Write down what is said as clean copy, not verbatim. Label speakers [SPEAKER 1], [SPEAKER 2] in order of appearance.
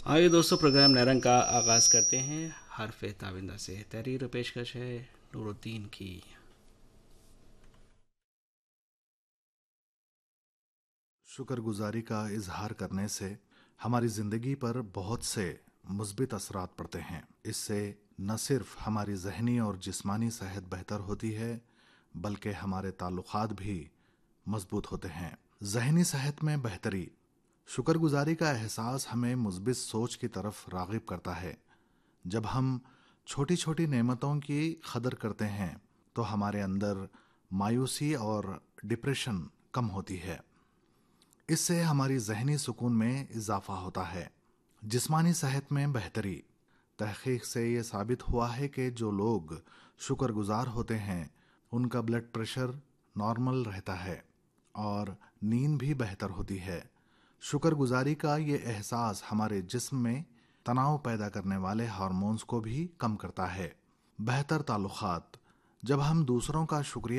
[SPEAKER 1] آئیے دوستوں، پروگرام نیرنگ کا آغاز کرتے ہیں حرف تابندہ سے۔ تحریر و پیشکش ہے نور الدین کی۔
[SPEAKER 2] شکر گزاری کا اظہار کرنے سے ہماری زندگی پر بہت سے مثبت اثرات پڑتے ہیں۔ اس سے نہ صرف ہماری ذہنی اور جسمانی صحت بہتر ہوتی ہے بلکہ ہمارے تعلقات بھی مضبوط ہوتے ہیں۔ ذہنی صحت میں بہتری۔ شکر گزاری کا احساس ہمیں مثبت سوچ کی طرف راغب کرتا ہے۔ جب ہم چھوٹی چھوٹی نعمتوں کی قدر کرتے ہیں تو ہمارے اندر مایوسی اور ڈپریشن کم ہوتی ہے۔ اس سے ہماری ذہنی سکون میں اضافہ ہوتا ہے۔ جسمانی صحت میں بہتری۔ تحقیق سے یہ ثابت ہوا ہے کہ جو لوگ شکر گزار ہوتے ہیں ان کا بلڈ پریشر نارمل رہتا ہے اور نیند بھی بہتر ہوتی ہے۔ شکر گزاری کا یہ احساس ہمارے جسم میں تناؤ پیدا کرنے والے ہارمونز کو بھی کم کرتا ہے۔ بہتر تعلقات۔ جب ہم دوسروں کا شکریہ